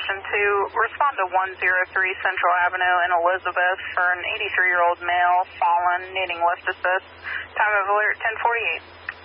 Station 2, respond to 103 Central Avenue in Elizabeth for an 83-year-old male fallen, needing lift assist. Time of alert 10:48.